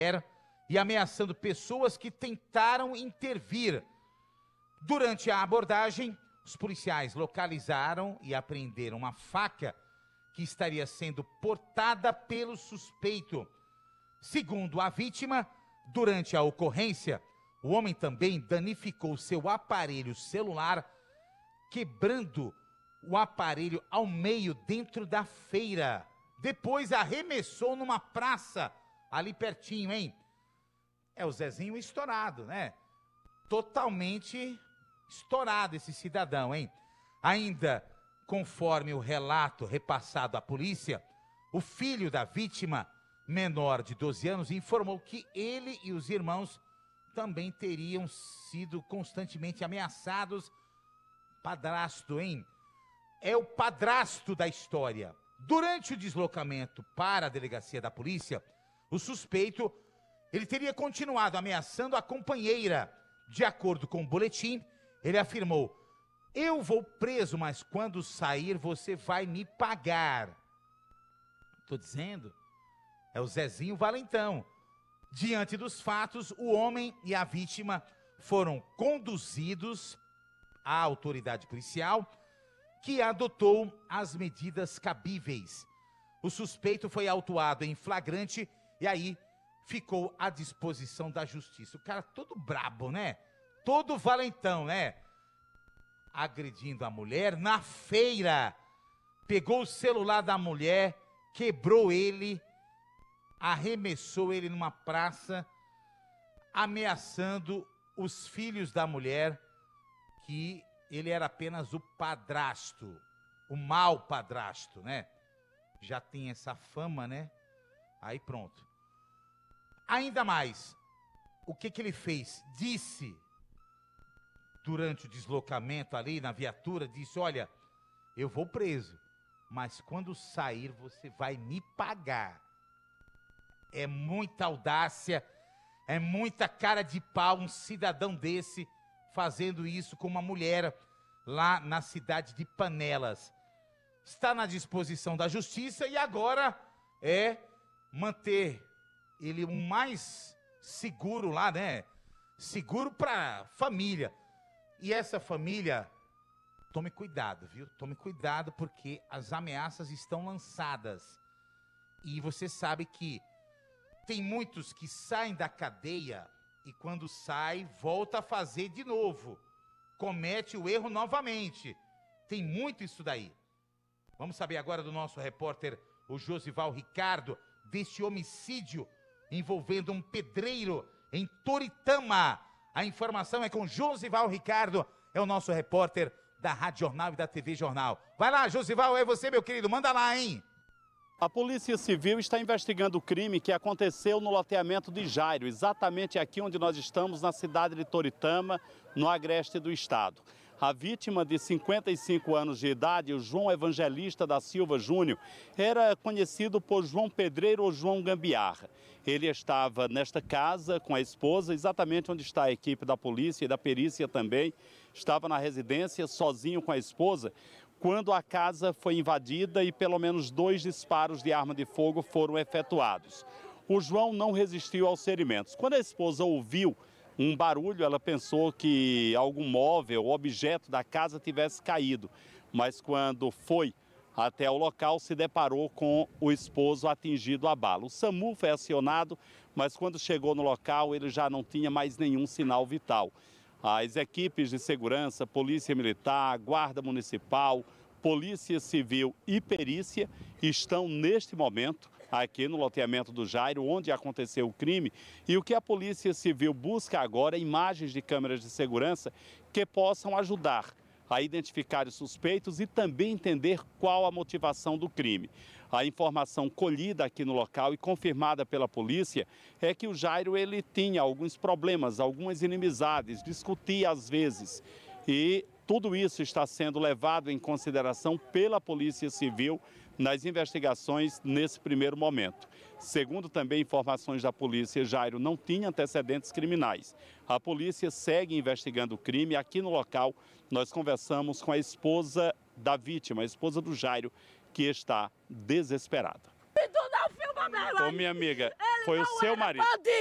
e ameaçando pessoas que tentaram intervir. Durante a abordagem, os policiais localizaram e apreenderam uma faca que estaria sendo portada pelo suspeito. Segundo a vítima, durante a ocorrência, o homem também danificou seu aparelho celular, quebrando o aparelho ao meio dentro da feira. Depois arremessou numa praça ali pertinho, hein? É o Zezinho estourado, né? Totalmente estourado esse cidadão, hein? Ainda, conforme o relato repassado à polícia, o filho da vítima, menor de 12 anos, informou que ele e os irmãos também teriam sido constantemente ameaçados. Padrasto, hein? É o padrasto da história. Durante o deslocamento para a delegacia da polícia, o suspeito, ele teria continuado ameaçando a companheira. De acordo com o boletim, ele afirmou: "Eu vou preso, mas quando sair você vai me pagar." Tô dizendo, é o Zezinho Valentão. Diante dos fatos, o homem e a vítima foram conduzidos à autoridade policial, que adotou as medidas cabíveis. O suspeito foi autuado em flagrante e aí ficou à disposição da justiça. O cara todo brabo, né? Todo valentão, né? Agredindo a mulher na feira. Pegou o celular da mulher, quebrou ele, arremessou ele numa praça, ameaçando os filhos da mulher, que ele era apenas o padrasto, o mau padrasto, né? Já tem essa fama, né? Aí pronto. Ainda mais, o que ele fez? Disse, durante o deslocamento ali na viatura, disse: "Olha, eu vou preso, mas quando sair você vai me pagar." É muita audácia, é muita cara de pau um cidadão desse fazendo isso com uma mulher lá na cidade de Panelas. Está na disposição da justiça e agora é manter ele o mais seguro lá, né? Seguro para família. E essa família, tome cuidado, viu? Tome cuidado porque as ameaças estão lançadas. E você sabe que tem muitos que saem da cadeia e quando sai, volta a fazer de novo. Comete o erro novamente. Tem muito isso daí. Vamos saber agora do nosso repórter, o Josival Ricardo, deste homicídio envolvendo um pedreiro em Toritama. A informação é com Josival Ricardo, é o nosso repórter da Rádio Jornal e da TV Jornal. Vai lá, Josival, é você, meu querido, manda lá, hein? A Polícia Civil está investigando o crime que aconteceu no loteamento de Jairo, exatamente aqui onde nós estamos, na cidade de Toritama, no agreste do estado. A vítima, de 55 anos de idade, o João Evangelista da Silva Júnior, era conhecido por João Pedreiro ou João Gambiarra. Ele estava nesta casa com a esposa, exatamente onde está a equipe da polícia e da perícia também. Estava na residência, sozinho com a esposa, quando a casa foi invadida e pelo menos 2 disparos de arma de fogo foram efetuados. O João não resistiu aos ferimentos. Quando a esposa ouviu um barulho, ela pensou que algum móvel, objeto da casa tivesse caído. Mas quando foi até o local, se deparou com o esposo atingido a bala. O SAMU foi acionado, mas quando chegou no local, ele já não tinha mais nenhum sinal vital. As equipes de segurança, Polícia Militar, Guarda Municipal, Polícia Civil e Perícia estão neste momento aqui no loteamento do Jairo, onde aconteceu o crime. E o que a Polícia Civil busca agora é imagens de câmeras de segurança que possam ajudar a identificar os suspeitos e também entender qual a motivação do crime. A informação colhida aqui no local e confirmada pela polícia é que o Jairo ele tinha alguns problemas, algumas inimizades, discutia às vezes. E tudo isso está sendo levado em consideração pela Polícia Civil nas investigações nesse primeiro momento. Segundo também informações da polícia, Jairo não tinha antecedentes criminais. A polícia segue investigando o crime. Aqui no local, nós conversamos com a esposa da vítima, a esposa do Jairo, que está desesperada. E tu não filma Ô, minha amiga, foi o seu marido.